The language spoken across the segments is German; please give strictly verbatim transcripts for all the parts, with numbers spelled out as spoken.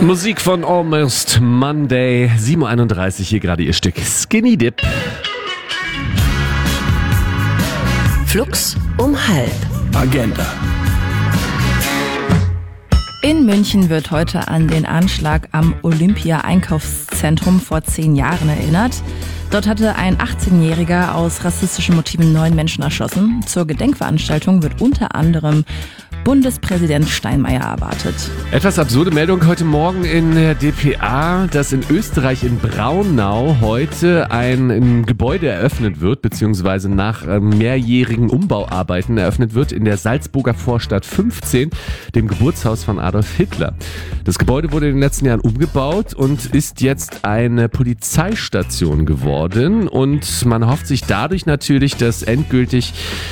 Musik von Almost Monday, sieben Uhr einunddreißig, hier gerade ihr Stück Skinny Dip. Flux um halb. Agenda. In München wird heute an den Anschlag am Olympia-Einkaufszentrum vor zehn Jahren erinnert. Dort hatte ein achtzehnjähriger aus rassistischen Motiven neun Menschen erschossen. Zur Gedenkveranstaltung wird unter anderem Bundespräsident Steinmeier erwartet. Etwas absurde Meldung heute Morgen in der D P A, dass in Österreich in Braunau heute ein, ein Gebäude eröffnet wird, beziehungsweise nach äh, mehrjährigen Umbauarbeiten eröffnet wird in der Salzburger Vorstadt fünfzehn, dem Geburtshaus von Adolf Hitler. Das Gebäude wurde in den letzten Jahren umgebaut und ist jetzt eine Polizeistation geworden, und man hofft sich dadurch natürlich, dass endgültig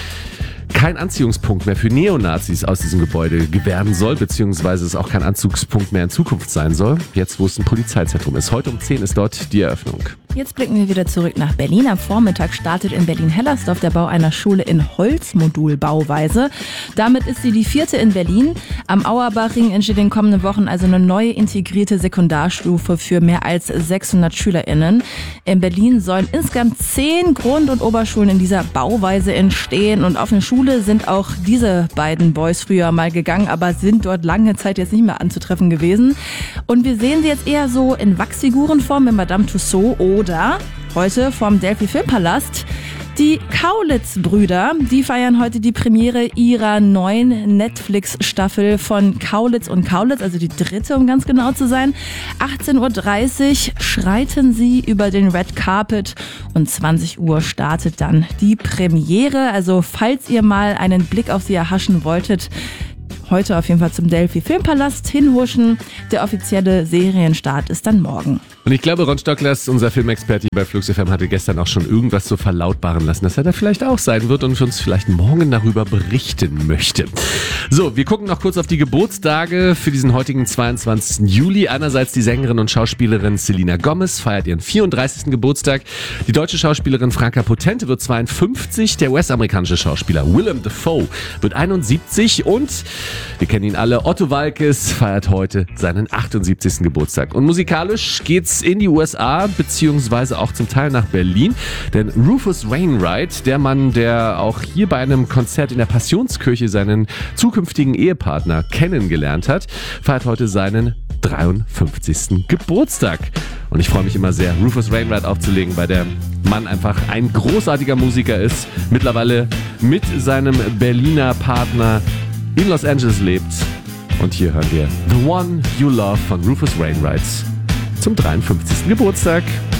kein Anziehungspunkt mehr für Neonazis aus diesem Gebäude werden soll, beziehungsweise es auch kein Anzugspunkt mehr in Zukunft sein soll, jetzt wo es ein Polizeizentrum ist. Heute um zehn ist dort die Eröffnung. Jetzt blicken wir wieder zurück nach Berlin. Am Vormittag startet in Berlin-Hellersdorf der Bau einer Schule in Holzmodulbauweise. Damit ist sie die vierte in Berlin. Am Auerbachring entsteht in den kommenden Wochen also eine neue integrierte Sekundarstufe für mehr als sechshundert SchülerInnen. In Berlin sollen insgesamt zehn Grund- und Oberschulen in dieser Bauweise entstehen, und auf eine Schule sind auch diese beiden Boys früher mal gegangen, aber sind dort lange Zeit jetzt nicht mehr anzutreffen gewesen. Und wir sehen sie jetzt eher so in Wachsfigurenform mit Madame Tussauds oder heute vom Delphi Filmpalast. Die Kaulitz-Brüder, die feiern heute die Premiere ihrer neuen Netflix-Staffel von Kaulitz und Kaulitz, also die dritte, um ganz genau zu sein. achtzehn Uhr dreißig schreiten sie über den Red Carpet und zwanzig Uhr startet dann die Premiere. Also falls ihr mal einen Blick auf sie erhaschen wolltet, heute auf jeden Fall zum Delphi Filmpalast hinhuschen. Der offizielle Serienstart ist dann morgen. Und ich glaube, Ron Stocklers, unser Filmexperte bei Flux F M, hatte gestern auch schon irgendwas so verlautbaren lassen, dass er da vielleicht auch sein wird und uns vielleicht morgen darüber berichten möchte. So, wir gucken noch kurz auf die Geburtstage für diesen heutigen zweiundzwanzigsten Juli. Einerseits die Sängerin und Schauspielerin Selena Gomez feiert ihren vierunddreißigsten Geburtstag. Die deutsche Schauspielerin Franka Potente wird zweiundfünfzig. Der US-amerikanische Schauspieler Willem Dafoe wird einundsiebzig. Und wir kennen ihn alle, Otto Waalkes feiert heute seinen achtundsiebzigsten Geburtstag. Und musikalisch geht's in die U S A, beziehungsweise auch zum Teil nach Berlin. Denn Rufus Wainwright, der Mann, der auch hier bei einem Konzert in der Passionskirche seinen zukünftigen Ehepartner kennengelernt hat, feiert heute seinen dreiundfünfzigsten Geburtstag. Und ich freue mich immer sehr, Rufus Wainwright aufzulegen, weil der Mann einfach ein großartiger Musiker ist, mittlerweile mit seinem Berliner Partner in Los Angeles lebt. Und hier hören wir The One You Love von Rufus Wainwright zum dreiundfünfzigsten Geburtstag.